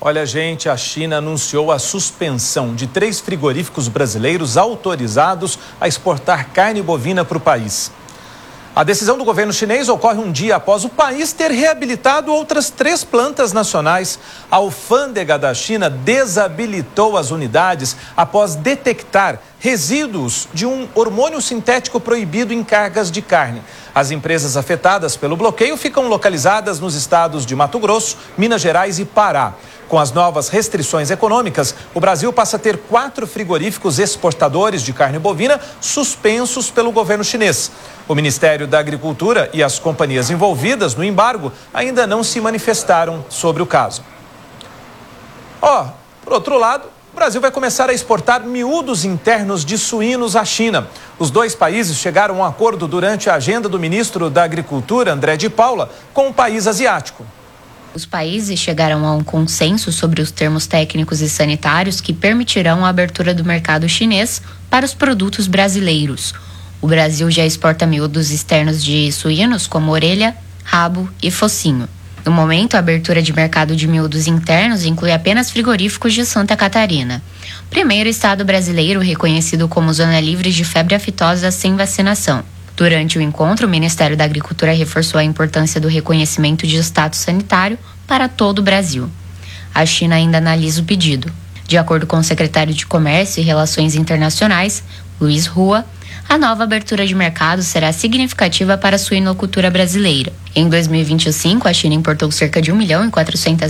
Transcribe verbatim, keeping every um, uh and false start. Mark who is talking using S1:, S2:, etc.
S1: Olha, gente, a China anunciou a suspensão de três frigoríficos brasileiros autorizados a exportar carne bovina para o país. A decisão do governo chinês ocorre um dia após o país ter reabilitado outras três plantas nacionais. A alfândega da China desabilitou as unidades após detectar resíduos de um hormônio sintético proibido em cargas de carne. As empresas afetadas pelo bloqueio ficam localizadas nos estados de Mato Grosso, Minas Gerais e Pará. Com as novas restrições econômicas, o Brasil passa a ter quatro frigoríficos exportadores de carne bovina suspensos pelo governo chinês. O Ministério da Agricultura e as companhias envolvidas no embargo ainda não se manifestaram sobre o caso. Ó, oh, por outro lado, o Brasil vai começar a exportar miúdos internos de suínos à China. Os dois países chegaram a um acordo durante a agenda do ministro da Agricultura, André de Paula, com o país asiático.
S2: Os países chegaram a um consenso sobre os termos técnicos e sanitários que permitirão a abertura do mercado chinês para os produtos brasileiros. O Brasil já exporta miúdos externos de suínos como orelha, rabo e focinho. No momento, a abertura de mercado de miúdos internos inclui apenas frigoríficos de Santa Catarina, primeiro estado brasileiro reconhecido como zona livre de febre aftosa sem vacinação. Durante o encontro, o Ministério da Agricultura reforçou a importância do reconhecimento de status sanitário para todo o Brasil. A China ainda analisa o pedido. De acordo com o secretário de Comércio e Relações Internacionais, Luiz Rua, a nova abertura de mercado será significativa para a suinocultura brasileira. Em dois mil e vinte e cinco, a China importou cerca de um milhão e quatrocentas